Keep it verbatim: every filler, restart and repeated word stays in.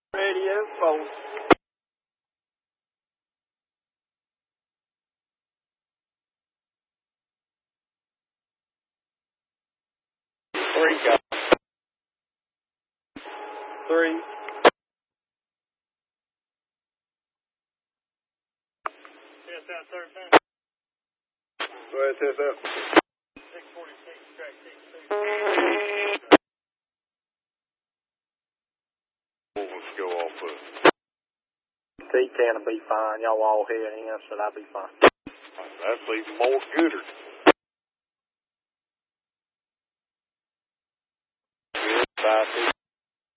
Radio phone. Three guys. Three. Test out thirteen. Go ahead, test out. six forty-six, track six two. Let's go off of T ten will be fine. Y'all all head in, so that'll be fine. That's even more gooder.